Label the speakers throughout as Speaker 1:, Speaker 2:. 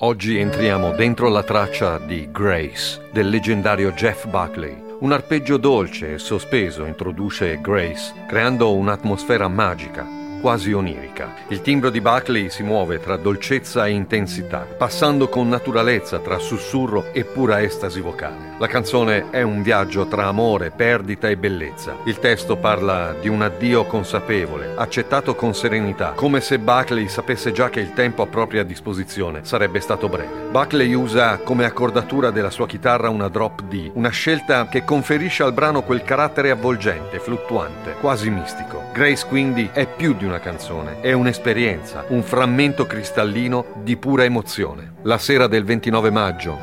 Speaker 1: Oggi entriamo dentro la traccia di Grace, del leggendario Jeff Buckley. Un arpeggio dolce e sospeso introduce Grace, creando un'atmosfera magica, quasi onirica. Il timbro di Buckley si muove tra dolcezza e intensità, passando con naturalezza tra sussurro e pura estasi vocale. La canzone è un viaggio tra amore, perdita e bellezza. Il testo parla di un addio consapevole, accettato con serenità, come se Buckley sapesse già che il tempo a propria disposizione sarebbe stato breve. Buckley usa come accordatura della sua chitarra una drop D, una scelta che conferisce al brano quel carattere avvolgente, fluttuante, quasi mistico. Grace quindi è più di una canzone, è un'esperienza, un frammento cristallino di pura emozione. La sera del 29 maggio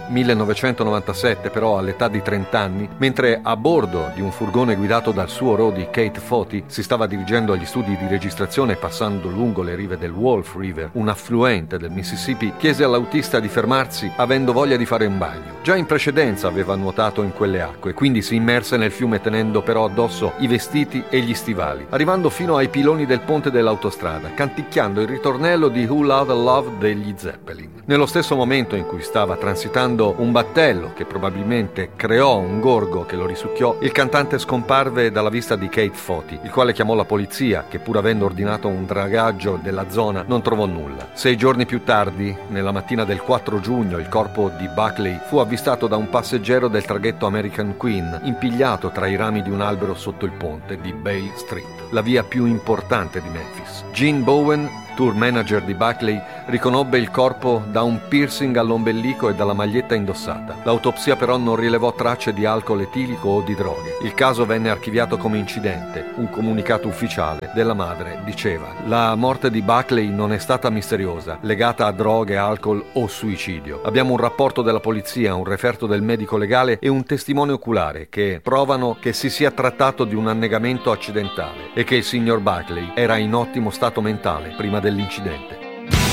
Speaker 1: 1997, però all'età di 30 anni, mentre a bordo di un furgone guidato dal suo roadie Kate Foti si stava dirigendo agli studi di registrazione passando lungo le rive del Wolf River, un affluente del Mississippi, chiese all'autista di fermarsi avendo voglia di fare un bagno. Già in precedenza aveva nuotato in quelle acque, quindi si immerse nel fiume tenendo però addosso i vestiti e gli stivali, arrivando fino ai piloni del ponte dell'autostrada, canticchiando il ritornello di Who Loves Love degli Zeppelin. Nello stesso momento in cui stava transitando un battello che probabilmente creò un gorgo che lo risucchiò, il cantante scomparve dalla vista di Kate Foti, il quale chiamò la polizia, che pur avendo ordinato un dragaggio della zona non trovò nulla. 6 giorni più tardi, nella mattina del 4 giugno, il corpo di Buckley fu avvistato da un passeggero del traghetto American Queen, impigliato tra i rami di un albero sotto il ponte di Bay Street, la via più importante di Memphis. Gene Bowen, tour manager di Buckley, riconobbe il corpo da un piercing all'ombelico e dalla maglietta indossata. L'autopsia però non rilevò tracce di alcol etilico o di droghe. Il caso venne archiviato come incidente. Un comunicato ufficiale della madre diceva: la morte di Buckley non è stata misteriosa, legata a droghe, alcol o suicidio. Abbiamo un rapporto della polizia, un referto del medico legale e un testimone oculare che provano che si sia trattato di un annegamento accidentale e che il signor Buckley era in ottimo stato mentale prima dell'incidente.